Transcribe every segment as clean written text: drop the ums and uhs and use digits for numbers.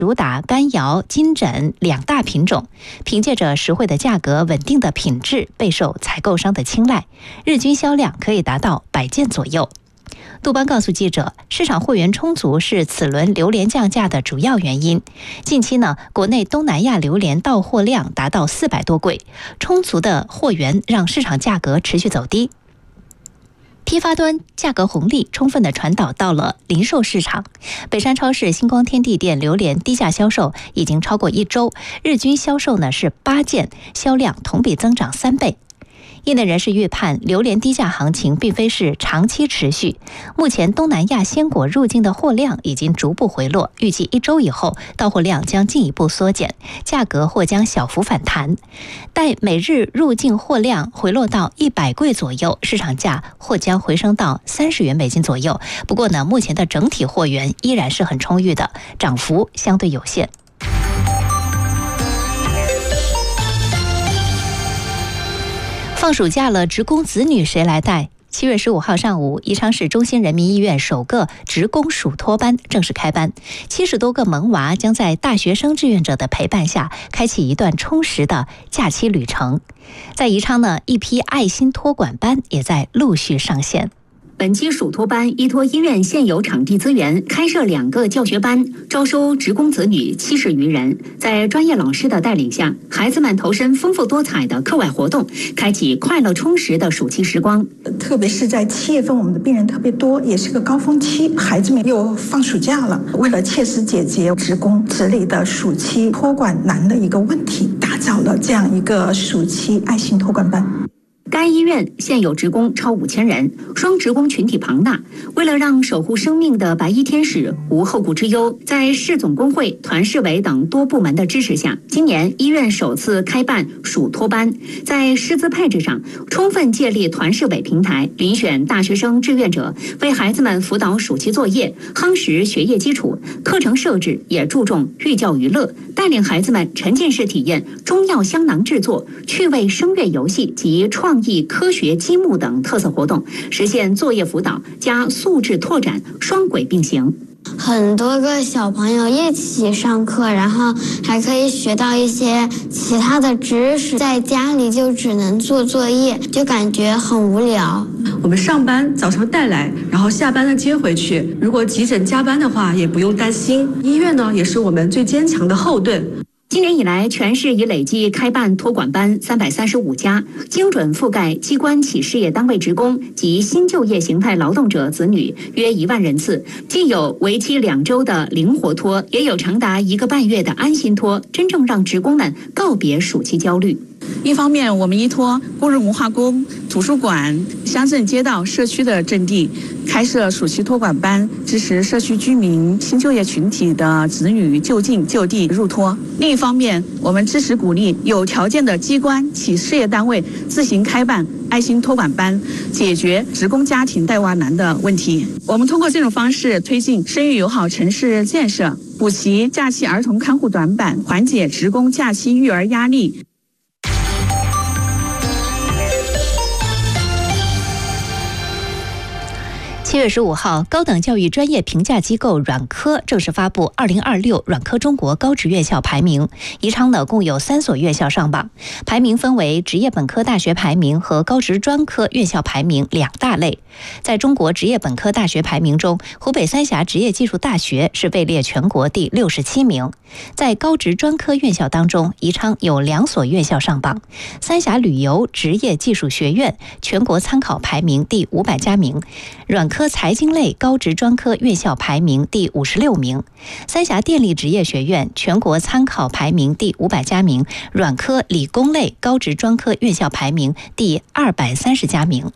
主打干瑶、金枕两大品种，凭借着实惠的价格、稳定的品质，备受采购商的青睐，日均销量可以达到100件左右。杜邦告诉记者，市场货源充足是此轮榴莲降价的主要原因。近期呢，国内东南亚榴莲到货量达到400多柜，充足的货源让市场价格持续走低。批发端价格红利充分地传导到了零售市场。北山超市星光天地店榴莲低价销售已经超过1周，日均销售呢是8件，销量同比增长3倍。业内人士预判，榴莲低价行情并非是长期持续。目前东南亚鲜果入境的货量已经逐步回落，预计1周以后到货量将进一步缩减，价格或将小幅反弹。待每日入境货量回落到100柜左右，市场价或将回升到30元美金左右。不过呢，目前的整体货源依然是很充裕的，涨幅相对有限。放暑假了，职工子女谁来带？7月15号上午，宜昌市中心人民医院首个职工暑托班正式开班，70多个萌娃将在大学生志愿者的陪伴下，开启一段充实的假期旅程。在宜昌呢，一批爱心托管班也在陆续上线。 本期暑托班依托医院现有场地资源，开设2个教学班，招收职工子女70余人。在专业老师的带领下，孩子们投身丰富多彩的课外活动，开启快乐充实的暑期时光。 特别是在7月份，我们的病人特别多，也是个高峰期，孩子们又放暑假了。为了切实解决职工子女的暑期托管难的一个问题，打造了这样一个暑期爱心托管班。 该医院现有职工超5000人，双职工群体庞大。为了让守护生命的白衣天使无后顾之忧，在市总工会、团市委等多部门的支持下，今年医院首次开办暑托班。在师资配置上，充分借力团市委平台，遴选大学生志愿者，为孩子们辅导暑期作业，夯实学业基础。课程设置也注重寓教于乐，带领孩子们沉浸式体验中药香囊制作、趣味声乐游戏及创意科学积木等特色活动，实现作业辅导加素质拓展双轨并行。 很多个小朋友一起上课，然后还可以学到一些其他的知识，在家里就只能做作业，就感觉很无聊。 我们上班早上带来，然后下班呢接回去，如果急诊加班的话也不用担心。医院呢也是我们最坚强的后盾。 今年以来，全市已累计开办托管班335家，精准覆盖机关企事业单位职工及新就业形态劳动者子女约1万人次。既有为期2周的灵活托，也有长达1个半月的安心托，真正让职工们告别暑期焦虑。 一方面，我们依托工人文化宫、图书馆、乡镇街道、社区的阵地，开设暑期托管班，支持社区居民、新就业群体的子女就近就地入托。另一方面，我们支持鼓励有条件的机关、企事业单位自行开办爱心托管班，解决职工家庭带娃难的问题。我们通过这种方式推进生育友好城市建设，补齐假期儿童看护短板，缓解职工假期育儿压力。 7月15号，高等教育专业评价机构软科正式发布2026软科中国高职院校排名。宜昌呢，共有3所院校上榜，排名分为职业本科大学排名和高职专科院校排名2大类。在中国职业本科大学排名中，湖北三峡职业技术大学是位列全国第67名。在高职专科院校当中，宜昌有2所院校上榜，三峡旅游职业技术学院全国参考排名第500家名，软科财经类高职专科院校排名第56名，三峡电力职业学院全国参考排名第500家名，软科理工类高职专科院校排名第230家名。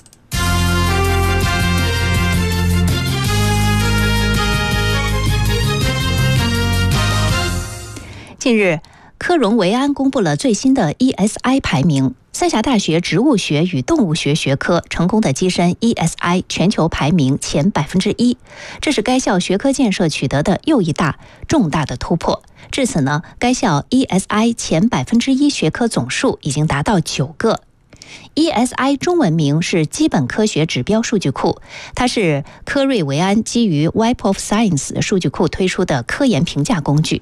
近日，科融维安公布了最新的 ESI 排名。三峡大学植物学与动物学学科成功的跻身 ESI 全球排名前1%，这是该校学科建设取得的又一重大的突破。至此呢，该校 ESI 前1%学科总数已经达到9个。 ESI 中文名是基本科学指标数据库，它是科瑞维安基于 Web of Science 数据库推出的科研评价工具。